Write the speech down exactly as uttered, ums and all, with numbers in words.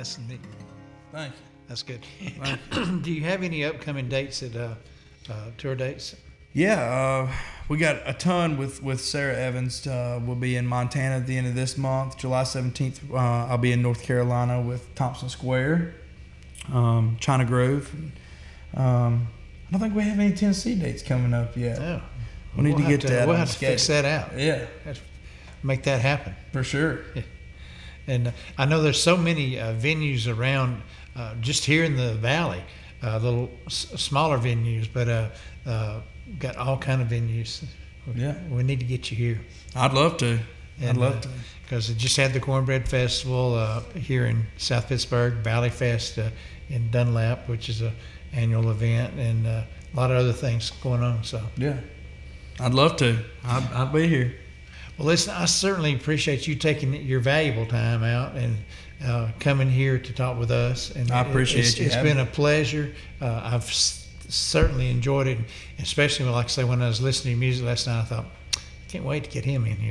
Nice to meet you. Thank you. That's good. Thank Do you have any upcoming dates at uh, uh, tour dates? Yeah, uh, we got a ton with, with Sarah Evans. Uh, we'll be in Montana at the end of this month, July seventeenth. Uh, I'll be in North Carolina with Thompson Square, um, China Grove. Um, I don't think we have any Tennessee dates coming up yet. No. We need we'll to get to, that We'll on have the to fix schedule. that out. Yeah, Have to make that happen. for sure. And uh, I know there's so many uh, venues around uh, just here in the valley, uh, little s- smaller venues, but uh, uh, got all kind of venues. Yeah. We need to get you here. I'd love to. I'd And, love uh, to. Because it just had the Cornbread Festival uh, here in South Pittsburgh, Valley Fest uh, in Dunlap, which is a annual event, and uh, a lot of other things going on. So, Yeah, I'd love to. I'd, I'd be here. well, listen, I certainly appreciate you taking your valuable time out and uh, coming here to talk with us. And I it- appreciate it's, you It's having been me. a pleasure. Uh, I've s- certainly enjoyed it, especially like I say when I was listening to music last night. I thought, can't wait to get him in here.